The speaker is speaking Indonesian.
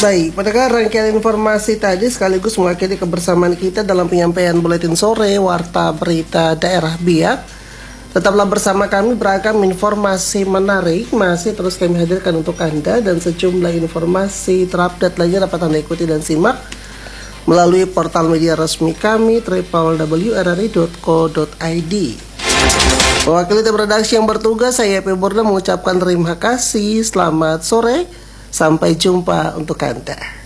Baik, pendengar, rangkaian informasi tadi sekaligus mengakhiri kebersamaan kita dalam penyampaian buletin sore Warta Berita Daerah Biak. Tetaplah bersama kami, beragam informasi menarik masih terus kami hadirkan untuk Anda, dan sejumlah informasi terupdate lainnya dapat Anda ikuti dan simak melalui portal media resmi kami www.rri.co.id. Mewakili tim redaksi yang bertugas, saya P. Burda mengucapkan terima kasih. Selamat sore, sampai jumpa untuk Anda.